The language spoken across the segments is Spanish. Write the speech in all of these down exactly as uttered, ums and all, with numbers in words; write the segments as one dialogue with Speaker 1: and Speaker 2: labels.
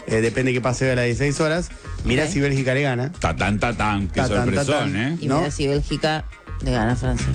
Speaker 1: eh, depende que pase a las dieciséis horas. Mirá
Speaker 2: Okay.
Speaker 1: si Bélgica le gana.
Speaker 3: Tatán, tatán, qué
Speaker 1: Ta, tan, ta,
Speaker 3: sorpresón,
Speaker 1: tan.
Speaker 3: ¿eh?
Speaker 2: Y
Speaker 1: ¿no?
Speaker 2: mira si Bélgica le gana a Francia.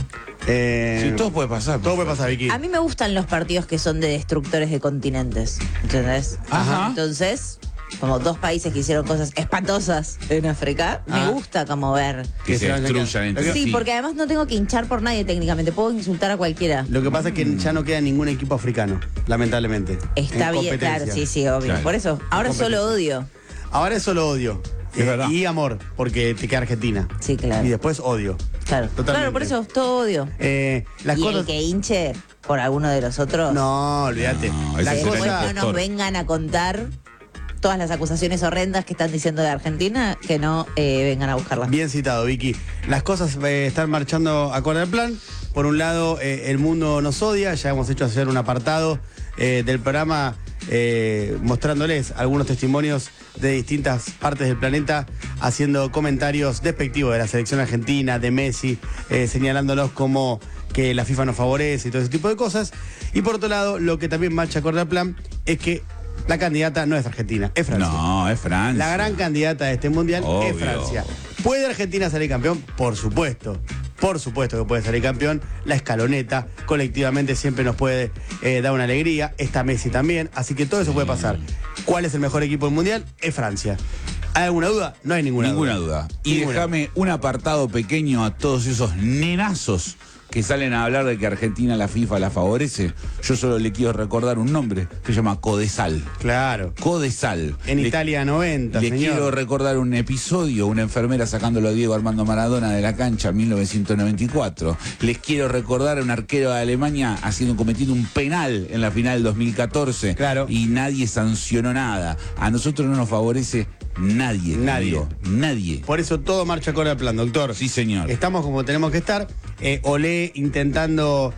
Speaker 1: Eh,
Speaker 3: Sí, todo puede pasar.
Speaker 1: todo puede pasar, Vicky.
Speaker 2: A mí me gustan los partidos que son de destructores de continentes, ¿entendés?
Speaker 3: Ajá.
Speaker 2: Entonces, como dos países que hicieron cosas espantosas en África,
Speaker 1: Ah.
Speaker 2: me gusta como ver.
Speaker 3: Que
Speaker 1: Que
Speaker 3: se
Speaker 1: se vayan
Speaker 3: destruyan
Speaker 1: acá.
Speaker 3: entre
Speaker 2: Sí,
Speaker 3: sí.
Speaker 2: porque además no tengo que hinchar por nadie técnicamente, puedo insultar a cualquiera.
Speaker 1: Lo que pasa es que ya no queda ningún equipo africano, lamentablemente.
Speaker 2: Está
Speaker 1: en
Speaker 2: bien,
Speaker 1: competencia.
Speaker 2: claro, sí, sí, obvio.
Speaker 3: Claro.
Speaker 2: Por eso, ahora
Speaker 1: En
Speaker 2: solo
Speaker 1: competencia.
Speaker 2: odio.
Speaker 1: Ahora es solo odio.
Speaker 3: Es verdad.
Speaker 1: Y amor, porque te queda Argentina.
Speaker 2: Sí, claro.
Speaker 1: Y después odio.
Speaker 2: Claro,
Speaker 1: Totalmente.
Speaker 2: claro, por eso todo odio.
Speaker 1: Eh, las
Speaker 2: y
Speaker 1: cosas.
Speaker 2: el que hinche por alguno de los otros,
Speaker 1: No, olvídate.
Speaker 3: No,
Speaker 1: las
Speaker 3: ese
Speaker 2: después
Speaker 3: será
Speaker 1: cosas.
Speaker 3: el
Speaker 2: no nos vengan a contar todas las acusaciones horrendas que están diciendo de Argentina, que no eh, vengan a buscarlas.
Speaker 1: Bien citado, Vicky. Las cosas eh, están marchando acorde al plan. Por un lado, eh, el mundo nos odia. Ya hemos hecho hacer un apartado eh, del programa eh, mostrándoles algunos testimonios de distintas partes del planeta, haciendo comentarios despectivos de la selección argentina, de Messi, eh, señalándolos como que la FIFA nos favorece y todo ese tipo de cosas. Y por otro lado, lo que también marcha acorde al plan es que la candidata no es Argentina, es Francia.
Speaker 3: No, es Francia.
Speaker 1: La gran candidata de este mundial
Speaker 3: Obvio.
Speaker 1: es Francia. ¿Puede Argentina salir campeón? Por supuesto. Por supuesto que puede salir campeón. La escaloneta colectivamente siempre nos puede eh, dar una alegría. Está Messi también. Así que todo eso puede pasar. ¿Cuál es el mejor equipo del mundial? Es Francia. ¿Hay alguna duda? No hay ninguna,
Speaker 3: Ninguna duda. Y
Speaker 1: Ninguna.
Speaker 3: déjame un apartado pequeño a todos esos nenazos que salen a hablar de que Argentina la FIFA la favorece. Yo solo le quiero recordar un nombre que se llama Codesal.
Speaker 1: Claro.
Speaker 3: Codesal.
Speaker 1: En
Speaker 3: Le-
Speaker 1: Italia noventa,
Speaker 3: Le
Speaker 1: señor.
Speaker 3: quiero recordar un episodio, una enfermera sacándolo a Diego Armando Maradona de la cancha en mil novecientos noventa y cuatro. Les quiero recordar a un arquero de Alemania haciendo cometido un penal en la final del dos mil catorce.
Speaker 1: Claro.
Speaker 3: Y nadie sancionó nada. A nosotros no nos favorece nadie.
Speaker 1: Nadie.
Speaker 3: Digo, nadie.
Speaker 1: Por eso todo marcha acorde al plan, doctor.
Speaker 3: Sí, señor.
Speaker 1: Estamos como tenemos que estar. Eh, Olé intentando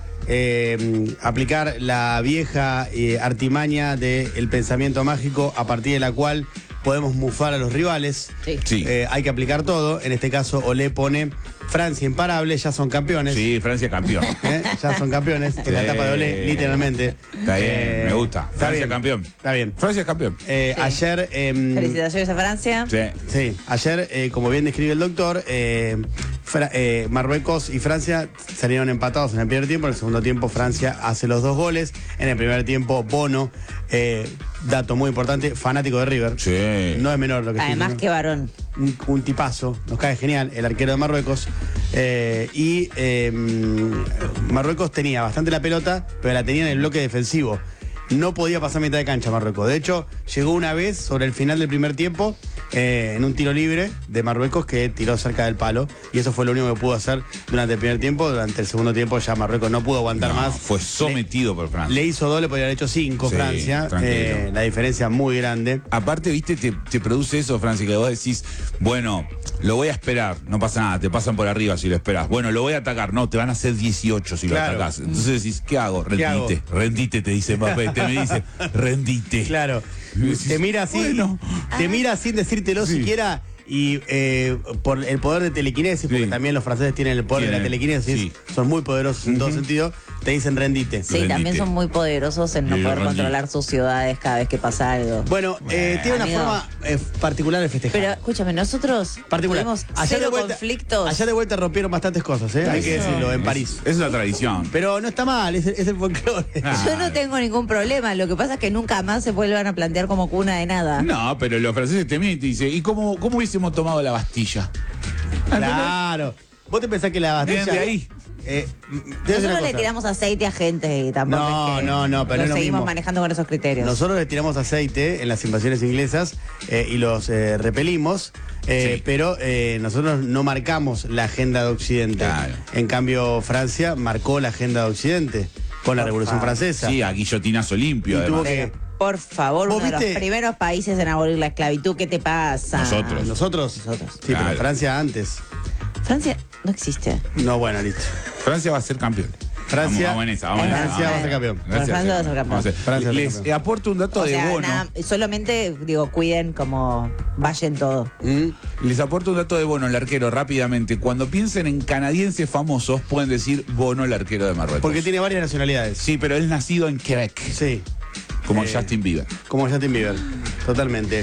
Speaker 1: eh, aplicar la vieja eh, artimaña del pensamiento mágico a partir de la cual podemos mufar a los rivales.
Speaker 2: Sí.
Speaker 3: Sí.
Speaker 1: Eh, hay que aplicar todo. En este caso, Olé pone Francia imparable, ya son campeones.
Speaker 3: Sí, Francia campeón.
Speaker 1: ¿Eh? Ya son campeones en la
Speaker 3: Sí.
Speaker 1: etapa de Olé, literalmente.
Speaker 3: Está bien,
Speaker 1: Eh,
Speaker 3: me gusta.
Speaker 1: está
Speaker 3: Francia
Speaker 1: bien,
Speaker 3: campeón.
Speaker 1: Está bien.
Speaker 3: Francia es campeón.
Speaker 1: Eh,
Speaker 2: Sí.
Speaker 1: Ayer. em,
Speaker 2: Felicitaciones a Francia.
Speaker 3: Sí.
Speaker 1: Sí, ayer, eh, como bien describe el doctor, eh, Fra- eh, Marruecos y Francia salieron empatados en el primer tiempo. En el segundo tiempo, Francia hace los dos goles. En el primer tiempo, Bono, eh, dato muy importante, fanático de River.
Speaker 3: Sí.
Speaker 1: No es menor lo que estoy
Speaker 2: Además,
Speaker 1: diciendo.
Speaker 2: que varón.
Speaker 1: Un, un tipazo, nos cae genial, el arquero de Marruecos. Eh, y eh, Marruecos tenía bastante la pelota, pero la tenía en el bloque defensivo. No podía pasar mitad de cancha Marruecos. De hecho, llegó una vez sobre el final del primer tiempo eh, en un tiro libre de Marruecos que tiró cerca del palo. Y eso fue lo único que pudo hacer durante el primer tiempo. Durante el segundo tiempo ya Marruecos no pudo aguantar
Speaker 3: No,
Speaker 1: más.
Speaker 3: Fue sometido por Francia.
Speaker 1: Le hizo dos, le podría haber hecho cinco
Speaker 3: Sí,
Speaker 1: Francia.
Speaker 3: tranquilo.
Speaker 1: Eh, la diferencia muy grande.
Speaker 3: Aparte, viste, te, te produce eso, Francia, que vos decís, bueno, lo voy a esperar, no pasa nada, te pasan por arriba si lo esperas. Bueno, lo voy a atacar, no, te van a hacer dieciocho si
Speaker 1: Claro.
Speaker 3: lo atacás. Entonces decís, ¿qué hago?
Speaker 1: ¿Qué hago?
Speaker 3: Rendite, rendite, te dice Mbappé, te me dice, rendite.
Speaker 1: Claro.
Speaker 3: Y decís,
Speaker 1: Te mira así,
Speaker 3: bueno.
Speaker 1: te mira sin decírtelo
Speaker 3: Sí.
Speaker 1: siquiera. Y eh, por el poder de telequinesis, porque
Speaker 3: Sí.
Speaker 1: también los franceses tienen el poder de la
Speaker 3: Tienen,
Speaker 1: telequinesis,
Speaker 3: sí.
Speaker 1: son muy poderosos en todo sentido, te dicen rendite.
Speaker 2: Sí,
Speaker 3: Rendite.
Speaker 2: también son muy poderosos en no
Speaker 3: Y
Speaker 2: poder
Speaker 3: rendite.
Speaker 2: controlar sus ciudades cada vez que pasa algo.
Speaker 1: Bueno, eh, tiene una
Speaker 2: Amigo.
Speaker 1: forma eh, particular de festejar.
Speaker 2: Pero escúchame, nosotros
Speaker 1: particular.
Speaker 2: tuvimos
Speaker 1: Ayer de,
Speaker 2: cero
Speaker 1: vuelta,
Speaker 2: conflictos.
Speaker 1: ayer de vuelta rompieron bastantes cosas, ¿eh? hay que
Speaker 2: Eso.
Speaker 1: decirlo, en
Speaker 3: Es-
Speaker 1: París.
Speaker 3: Es la tradición.
Speaker 1: Pero no está mal, es, el- es el folclore.
Speaker 3: Ah.
Speaker 2: Yo no tengo ningún problema, lo que pasa es que nunca más se vuelvan a plantear como cuna de nada.
Speaker 3: No, pero los franceses te miran y te dicen, ¿y cómo, cómo hubiésemos tomado la Bastilla?
Speaker 1: Claro. ¿Vos te pensás que la
Speaker 3: Vienen
Speaker 1: Bastilla...
Speaker 3: de ahí.
Speaker 1: Eh, te voy a decir
Speaker 2: Nosotros
Speaker 1: una
Speaker 2: le
Speaker 1: cosa.
Speaker 2: tiramos aceite a gente y tampoco
Speaker 1: No,
Speaker 2: es que
Speaker 1: no, no, pero
Speaker 2: lo
Speaker 1: es lo
Speaker 2: seguimos
Speaker 1: mismo.
Speaker 2: manejando con esos criterios.
Speaker 1: Nosotros le tiramos aceite en las invasiones inglesas eh, y los eh, repelimos, eh,
Speaker 3: Sí.
Speaker 1: pero eh, nosotros no marcamos la agenda de Occidente.
Speaker 3: Claro.
Speaker 1: En cambio, Francia marcó la agenda de Occidente con la
Speaker 2: Por
Speaker 1: Revolución
Speaker 2: favor.
Speaker 1: Francesa.
Speaker 3: Sí, a guillotinazo limpio,
Speaker 1: Y tuvo
Speaker 3: además.
Speaker 1: que-
Speaker 2: Por favor,
Speaker 1: ¿Vos
Speaker 2: uno de los
Speaker 1: viste?
Speaker 2: primeros países en abolir la esclavitud, ¿qué te pasa?
Speaker 3: Nosotros.
Speaker 1: ¿Nosotros?
Speaker 2: Nosotros.
Speaker 1: Sí, pero
Speaker 3: Claro.
Speaker 1: Francia antes.
Speaker 2: Francia no existe.
Speaker 1: No, bueno, listo.
Speaker 3: Francia va a ser campeón.
Speaker 1: Francia-
Speaker 3: Vamos, vamos en esa, vamos en esa.
Speaker 1: Francia va a ser campeón.
Speaker 3: Gracias,
Speaker 2: Francia va a ser campeón.
Speaker 3: Vamos a-
Speaker 1: Francia va a ser
Speaker 3: Les
Speaker 1: campeón.
Speaker 3: aporto un dato
Speaker 2: O
Speaker 3: de
Speaker 2: sea,
Speaker 3: Bono.
Speaker 2: nada, solamente, digo, cuiden como vayan todo.
Speaker 1: ¿Mm?
Speaker 3: Les aporto un dato de Bono, el arquero, rápidamente. Cuando piensen en canadienses famosos, pueden decir Bono, el arquero de Marruecos.
Speaker 1: Porque tiene varias nacionalidades.
Speaker 3: Sí, pero él es nacido en Quebec,
Speaker 1: Sí,
Speaker 3: como
Speaker 1: Eh,
Speaker 3: Justin Bieber.
Speaker 1: como Justin Bieber. Totalmente.